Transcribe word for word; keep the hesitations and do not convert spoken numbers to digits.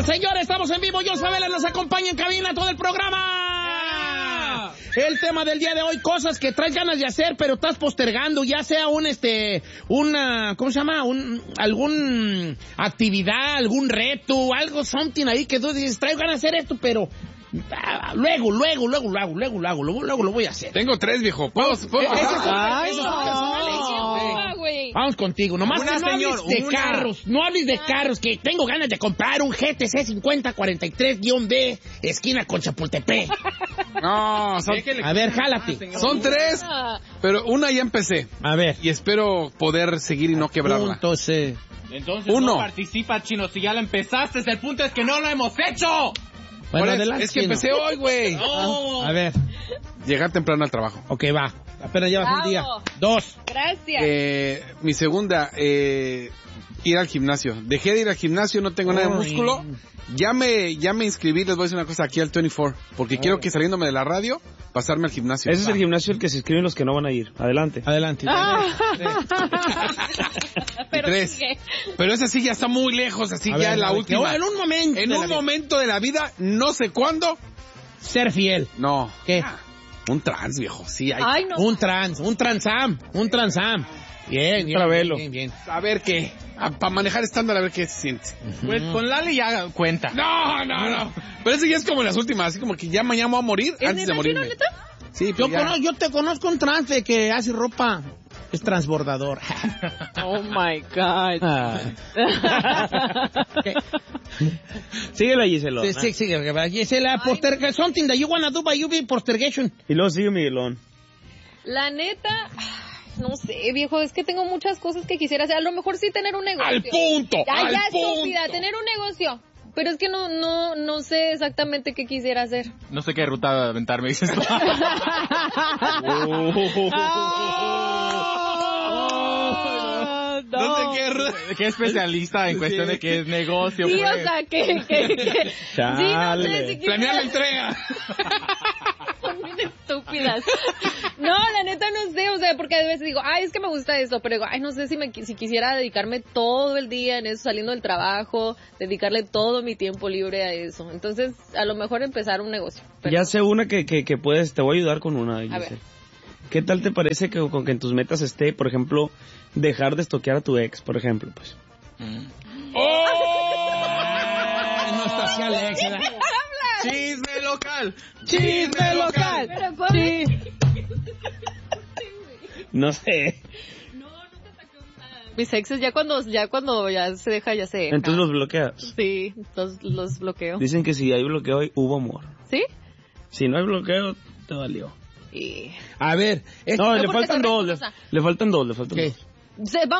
Señores, estamos en vivo. Yo, Favela, nos acompaña en cabina todo el programa. El tema del día de hoy, cosas que traes ganas de hacer, pero estás postergando, ya sea un, este, una, ¿cómo se llama? Un, algún actividad, algún reto, algo, something ahí que tú dices, traigo ganas de hacer esto, pero ah, luego, luego, luego lo hago, luego lo hago, luego, luego lo voy a hacer. Tengo tres, viejo. ¿Puedo? ¿Puedo? Ese es un- Ay, eso es no. personal. Vamos contigo, nomás Una, que no señor, hables de una. carros, no hables de carros, que tengo ganas de comprar un G T C cincuenta cuarenta y tres B, esquina con Chapultepec. No, son, A ver, jálate. son tres, pero una ya empecé. A ver. Y espero poder seguir y no quebrarla. Punto C. Entonces Uno. no participa, Chino, si ya la empezaste. El punto es que no lo hemos hecho. Bueno, Por- adelante, es que Chino. empecé hoy, güey. Oh. A ver, Llegar temprano al trabajo. ok, va. Apenas llevas un día. Bravo. Dos. Gracias. Eh, mi segunda, eh, ir al gimnasio. Dejé de ir al gimnasio, no tengo nada de Ay. músculo. Ya me, ya me inscribí, les voy a decir una cosa aquí al veinticuatro, porque quiero que saliéndome de la radio, pasarme al gimnasio. Ese es el gimnasio al que se inscriben los que no van a ir. Adelante. Adelante. Pero tres. sigue. Pero ese sí ya está muy lejos, así A ya ver, en la a ver, última. que en un momento. En de la un vida. momento de la vida, no sé cuándo. Ser fiel. No. ¿Qué? Un trans, viejo, sí hay. Ay, no. Un trans, un transam, un transam. Bien, bien, Travelo. bien, bien. A ver qué. Para manejar estándar, a ver qué se siente. Pues con Lali ya cuenta. No, no, no. Pero ese ya es como en las últimas, así como que ya mañana voy a morir ¿Es antes de neta, morirme. Chino, neta? Sí, Yo, pues ya. conozco, yo te conozco un trans de que hace ropa. Es transbordador. Oh my God. Ah. Síguela, Gisela. Sí, sí, sí. Gisela, posterga, something that you wanna do by you be postergation. Y luego sigue Miguelón. La neta, no sé, viejo, es que tengo muchas cosas que quisiera hacer. A lo mejor sí tener un negocio. Al punto, Ya, al ya, punto. estúpida, tener un negocio. Pero es que no, no, no sé exactamente qué quisiera hacer. No sé qué ruta aventarme, dices tú. No sé qué, ru- qué especialista en cuestión de qué es negocio. Sí, pues. o sea, que, que, que sí, no Chale. sé si Planear la quisiera. entrega. Son bien estúpidas. No, la neta no sé, o sea, porque a veces digo, ay, es que me gusta esto, pero digo, ay, no sé si me si quisiera dedicarme todo el día en eso, saliendo del trabajo, dedicarle todo mi tiempo libre a eso. Entonces, a lo mejor empezar un negocio. Pero Ya sé una que, que, que puedes, te voy a ayudar con una, Gisela. ver. ¿Qué tal te parece que con que en tus metas esté, por ejemplo, dejar de estoquear a tu ex, por ejemplo, pues? ¡Oh! No está así, Alex. ¿verdad? ¡Chisme local! ¡Chisme local! Pero ¿cuál Sí. No sé. mis exes ya cuando ya cuando ya se deja, ya se deja. Entonces los bloqueas. Sí, los, los bloqueo. Dicen que si hay bloqueo, hubo amor. ¿Sí? Si no hay bloqueo, te valió. Y... A ver. No, No, le porque faltan se dos, le, recusa. le faltan dos, le faltan ¿Qué? dos. Se,